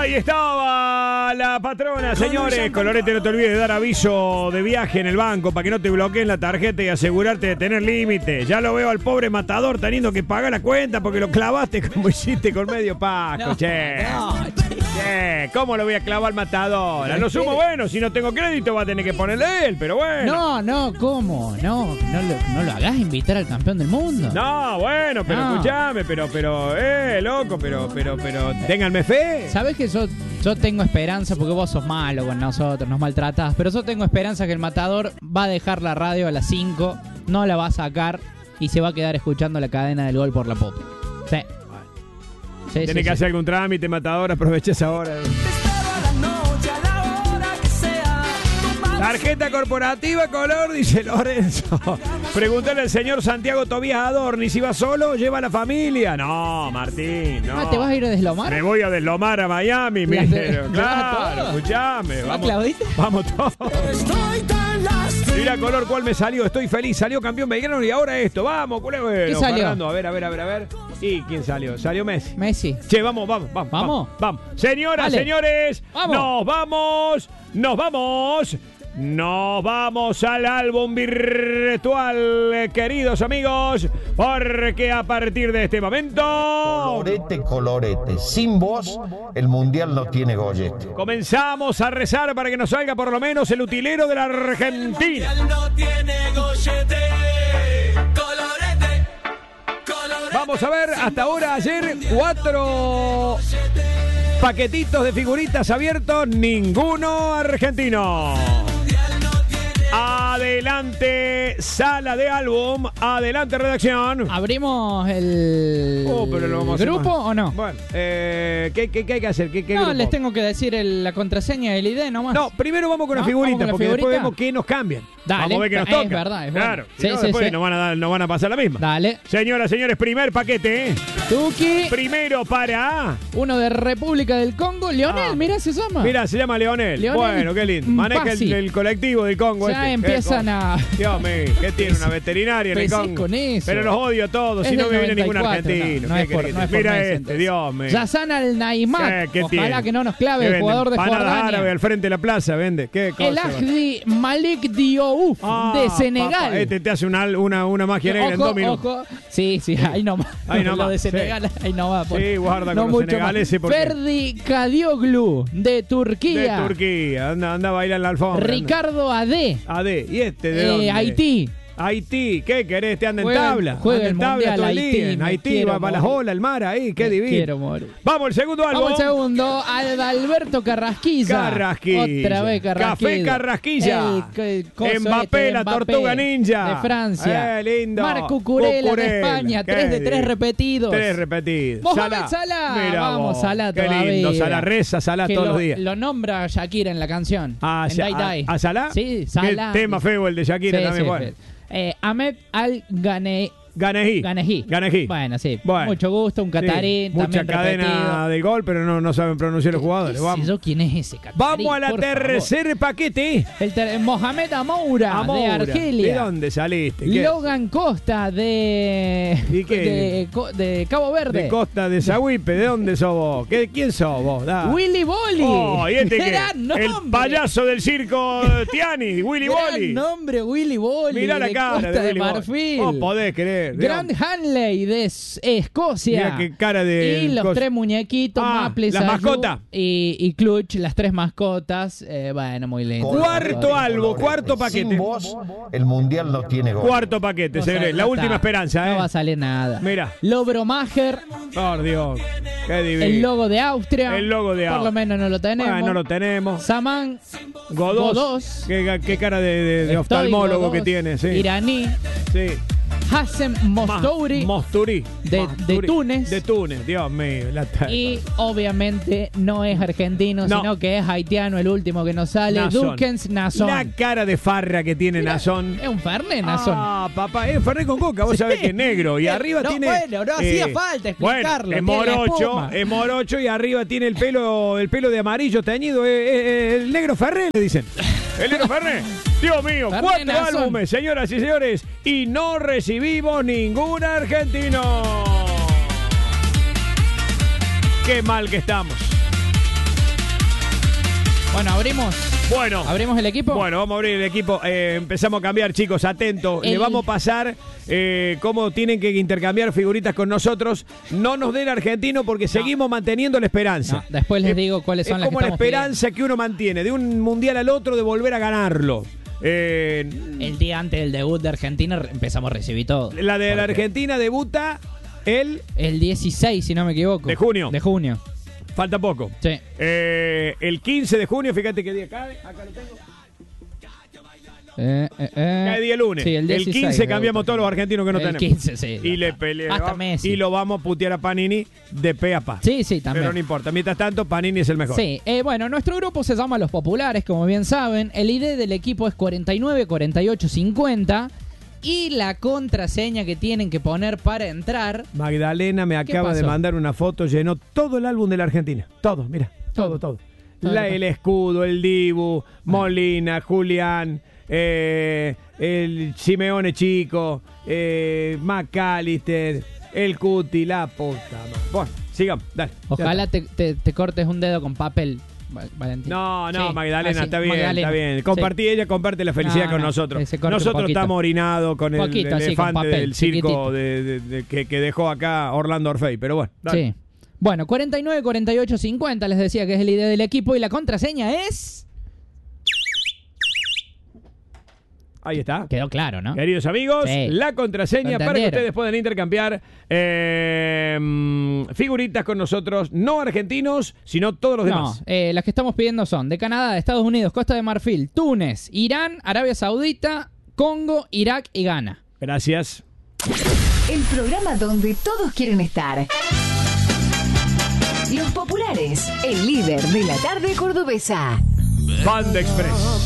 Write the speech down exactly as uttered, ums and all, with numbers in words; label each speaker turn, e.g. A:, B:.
A: Ahí estaba la patrona, señores. Colorete, no te olvides de dar aviso de viaje en el banco para que no te bloqueen la tarjeta y asegurarte de tener límite. Ya lo veo al pobre matador teniendo que pagar la cuenta porque lo clavaste como hiciste con medio Pasco,
B: No,
A: che.
B: no,
A: Che, ¿cómo lo voy a clavar al matador? A lo sumo, bueno, si no tengo crédito va a tener que ponerle él, pero bueno.
B: No, no, ¿cómo? No, no lo, no lo hagas invitar al campeón del mundo.
A: No, bueno, pero
B: No.
A: escuchame, pero, pero, eh, loco, pero, pero, pero, ténganme fe.
B: ¿Sabes que yo, yo tengo esperanza, porque vos sos malo con nosotros, nos maltratás, pero yo tengo esperanza que el matador va a dejar la radio a las cinco, no la va a sacar y se va a quedar escuchando la cadena del gol por la pop. Sí. Sí,
A: Tenés
B: sí,
A: que
B: sí.
A: hacer algún trámite, matador, aproveché esa hora. Tarjeta corporativa color, dice Lorenzo. Pregúntale al señor Santiago Tobías Adorni si va solo o lleva a la familia. No, Martín, no.
B: Ah, ¿te vas a ir a deslomar?
A: Me voy a deslomar a Miami,
B: Las de-
A: mire.
B: ¿Vas
A: Claro,
B: todo?
A: escuchame.
B: ¿Vas,
A: Vamos,
B: Claudita?
A: vamos todos. Mira, color, ¿cuál me salió? Estoy feliz, salió campeón Belgrano y ahora esto. Vamos, culé, bueno,
B: ¿Qué salió?
A: Fernando, a ver, a ver, a ver, a ver. ¿Y quién salió? Salió Messi.
B: Messi.
A: Che, vamos, vamos, vamos.
B: ¿Vamos?
A: Vamos. Señoras,
B: Dale.
A: señores,
B: Vamos.
A: nos vamos, nos vamos. Nos vamos al álbum virtual, queridos amigos, porque a partir de este momento
C: Colorete, colorete. Sin vos, el mundial no tiene gollete.
A: comenzamos a rezar para que nos salga por lo menos el utilero de la Argentina.
D: No tiene gollete, colorete, colorete.
A: Vamos a ver, hasta ahora, ayer, cuatro paquetitos de figuritas abiertos, ninguno argentino. Adelante, sala de álbum. Adelante, redacción.
B: ¿Abrimos el
A: Oh, pero lo vamos a hacer
B: grupo
A: más.
B: o no?
A: Bueno, eh, ¿qué, qué, qué hay que hacer? ¿Qué, qué
B: No,
A: grupo?
B: les tengo que decir el- la contraseña del I D nomás.
A: No, primero vamos con
B: ¿No?
A: las figuritas,
B: ¿Vamos con la
A: porque después
B: figurita?
A: vemos qué nos cambian.
B: Dale,
A: Vamos a ver qué nos
B: es
A: toca.
B: verdad, es bueno.
A: Claro, si
B: Sí,
A: no,
B: sí,
A: después
B: sí.
A: Nos, van a dar, nos van a pasar la misma.
B: Dale.
A: Señoras, señores, primer paquete. ¿eh?
B: Tuki,
A: Primero para...
B: uno de República del Congo. Leonel,
A: Ah.
B: mirá, se llama.
A: Mira, se llama Leonel.
B: Leonel
A: Bueno, qué lindo. Maneja el,
B: Mpasi.
A: el colectivo del Congo.
B: Ya
A: este.
B: empiezan
A: Qué
B: a...
A: cosa. Dios mío, ¿qué tiene una veterinaria en el
B: Empecé
A: Congo?
B: con eso.
A: Pero los odio a todos,
B: Es
A: si no
B: del
A: me viene ningún
B: noventa y cuatro,
A: argentino.
B: no, no
A: ¿Qué
B: es por-
A: querés
B: no
A: que-
B: es por
A: Mira
B: Messi,
A: este,
B: entonces.
A: Dios mío.
B: Yazan al Naimat.
A: Eh, ¿qué
B: Ojalá
A: tiene?
B: que no nos clave
A: ¿Qué
B: el
A: vende?
B: jugador de
A: Empanadas
B: Jordania.
A: árabes al frente de la plaza, vende. ¿Qué cosa?
B: El Ahdi Malik Diouf
A: Ah,
B: de Senegal.
A: papá, este te hace una, una, una magia negra en
B: Ojo,
A: dos minutos.
B: ojo. Sí, sí, ahí nomás.
A: Ahí nomás,
B: Lo de
A: sí.
B: Senegal, ahí nomás. por-
A: Sí, guarda
B: no
A: con los
B: mucho más.
A: senegaleses porque-
B: Ferdi Kadioglu de Turquía.
A: De Turquía. Anda, anda a bailar en la alfombra.
B: Ricardo Ade,
A: A D. ¿Y este de
B: eh,
A: dónde?
B: Haití.
A: Haití, ¿qué querés? ¿Te anda en
B: Juega-
A: tabla?
B: juega
A: Anda
B: el
A: en tabla
B: Mundial
A: todo el día.
B: Haití,
A: En
B: me
A: Haití
B: quiero
A: va para las
B: morir.
A: olas, el mar ahí, qué
B: Me
A: divino.
B: quiero morir.
A: Vamos, el segundo álbum.
B: Vamos al segundo, Adalberto Carrasquilla.
A: Carrasquilla.
B: Otra vez Carrasquilla.
A: Café Carrasquilla.
B: El, el coso
A: Mbappé,
B: este,
A: la
B: Mbappé,
A: tortuga ninja.
B: De Francia.
A: Eh, lindo.
B: Marco Cucurella,
A: Cucurella.
B: de España.
A: Qué
B: Tres de tres
A: divino.
B: repetidos.
A: Tres repetidos.
B: Mohamed Salah.
A: Mira
B: Vamos,
A: vos.
B: Salah
A: Qué
B: todavía.
A: lindo. Salah reza, Salah
B: Que
A: todos
B: lo,
A: los días.
B: Lo nombra Shakira en la canción.
A: Ah,
B: en
A: ya-
B: Dai Dai.
A: ¿A, a Salah?
B: Sí, Salah.
A: Qué tema feo el de Shakira
B: Sí,
A: también.
B: sí,
A: bueno.
B: sí. Eh, Ahmed Al-Ghanei.
A: Ganejí.
B: Ganejí.
A: Ganejí.
B: Bueno, sí.
A: Bueno.
B: Mucho gusto, un catarín.
A: Sí, mucha
B: también
A: cadena
B: repetido.
A: del gol, pero no, no saben pronunciar los jugadores.
B: ¿Qué sé
A: Vamos.
B: yo quién es ese catarín?
A: Vamos a la
B: por favor?
A: tercer paquete.
B: El ter- Mohamed Amoura,
A: Amoura.
B: de Argelia.
A: ¿De dónde saliste? ¿Qué?
B: Logan Costa de,
A: ¿Y qué?
B: de, Co- de Cabo Verde.
A: De Costa de Zahuipe. ¿De dónde sos vos? ¿Qué, ¿Quién sos vos? Da.
B: Willy Bolly.
A: Oh, ¿y este qué?
B: Gran nombre.
A: El payaso del circo Tiani, Willy
B: Gran
A: Bolly.
B: nombre, Willy Bolly.
A: Mirá la
B: de
A: cara
B: Costa
A: de
B: de
A: Willy Bolly.
B: Marfil.
A: Vos podés creer.
B: Grant
A: Dios.
B: Hanley de S- Escocia.
A: Mirá qué cara de
B: Y los
A: cosa.
B: tres muñequitos,
A: Ah,
B: Maple,
A: la
B: Sayu
A: mascota.
B: Y, y Clutch, las tres mascotas. Eh, bueno, muy lindo.
A: Cuarto álbum, cuarto paquete.
C: Sin vos, el mundial no tiene gollete.
A: Cuarto paquete,
B: No
A: señores.
B: sé,
A: La
B: ya
A: última
B: está.
A: esperanza,
B: No va a
A: ¿eh?
B: salir nada.
A: Mirá.
B: Lobromager,
A: Por Dios. Qué divino.
B: el logo de Austria.
A: El logo de
B: Por lo
A: Austria.
B: menos no lo tenemos.
A: Bueno, no lo tenemos.
B: Saman
A: Godós.
B: Godós.
A: Qué, qué cara de, de- de
B: Estoy
A: oftalmólogo
B: Godós,
A: que tiene, sí.
B: Iraní.
A: Sí.
B: Hassem Mostouri.
A: Mostouri.
B: De-
A: Mostouri.
B: de Túnez.
A: De Túnez, Dios mío. La ta-
B: Y obviamente no es argentino,
A: No.
B: sino que es haitiano, el último que nos sale.
A: Nazón.
B: Dukens Nazón.
A: La cara de farra que tiene
B: Mira,
A: Nazón.
B: Es un Fernet, Nazón.
A: Ah, papá, es Fernet con coca, vos sabés que es negro. Y
B: Eh,
A: arriba
B: no,
A: tiene.
B: bueno, no hacía falta explicarlo,
A: Bueno, es
B: tiene la
A: morocho,
B: espuma.
A: es morocho y arriba tiene el pelo, el pelo de amarillo teñido. eh, eh, el negro Fernet, le dicen. El negro Fernet. Dios mío,
B: Fernet
A: cuatro
B: Nazón.
A: álbumes, señoras y señores. Y no recibimos ningún argentino. Qué mal que estamos.
B: Bueno, abrimos.
A: Bueno.
B: ¿Abrimos el equipo?
A: Bueno, vamos a abrir el equipo. Eh, empezamos a cambiar, chicos, atentos.
B: El-
A: Le vamos a pasar eh, cómo tienen que intercambiar figuritas con nosotros. No nos den argentino porque seguimos manteniendo la esperanza.
B: No, después les
A: Es-
B: digo cuáles son
A: es
B: las que
A: como la
B: estamos
A: esperanza que uno mantiene de un mundial al otro de volver a ganarlo. Eh,
B: El día antes del debut de Argentina re- empezamos a recibir todo.
A: la de la
B: Porque
A: Argentina debuta el...
B: El dieciséis, si no me equivoco.
A: De junio.
B: De junio.
A: Falta poco.
B: Sí.
A: Eh, el quince de junio, fíjate qué día cae. Acá lo tengo.
B: Eh, eh, eh.
A: Cae día lunes.
B: Sí, el,
A: el
B: dieciséis
A: quince
B: debuta.
A: cambiamos todos los argentinos que no
B: el
A: tenemos.
B: quince, sí.
A: Y le peleamos.
B: Hasta Messi.
A: Y lo vamos a putear a Panini de pe a pa.
B: Sí, sí, también.
A: Pero no importa. Mientras tanto, Panini es el mejor.
B: Sí, eh, bueno, nuestro grupo se llama Los Populares, como bien saben. El I D del equipo es cuarenta y nueve cuarenta y ocho cincuenta. Y la contraseña que tienen que poner para entrar.
A: Magdalena me
B: ¿Qué
A: acaba de
B: pasó?
A: mandar una foto, llenó todo el álbum de la Argentina. Todo, mira. Todo, todo.
B: Todo.
A: La- el escudo, el Dibu, Molina, Julián, eh, el Simeone Chico, eh, McAllister, el Cuti, la puta madre. Bueno, sigamos, dale.
B: Ojalá te, te- te cortes un dedo con papel, Val- Valentín.
A: No, no,
B: Sí,
A: Magdalena,
B: así,
A: está bien,
B: Magdalena.
A: está bien.
B: Sí.
A: Compartí, ella comparte la felicidad
B: No,
A: con
B: no,
A: nosotros.
B: ese corte un
A: Nosotros
B: poquito.
A: estamos orinados con el,
B: Poquito,
A: el
B: así, con
A: elefante
B: papel,
A: del circo
B: chiquitito.
A: de, de- de- que, que dejó acá Orlando Orfei, pero bueno. dale.
B: Sí. Bueno, cuarenta y nueve cuarenta y ocho cincuenta les decía que es el I D del equipo y la contraseña es...
A: Ahí está.
B: Quedó claro, ¿no?
A: Queridos amigos,
B: Sí.
A: la contraseña
B: Lo
A: para que
B: entendieron.
A: ustedes puedan intercambiar eh, mm, figuritas con nosotros, no argentinos, sino todos los
B: No,
A: demás.
B: eh, las que estamos pidiendo son de Canadá, de Estados Unidos, Costa de Marfil, Túnez, Irán, Arabia Saudita, Congo, Irak y Ghana.
A: Gracias.
E: El programa donde todos quieren estar. Los Populares, el líder de la tarde cordobesa.
A: Banda Express.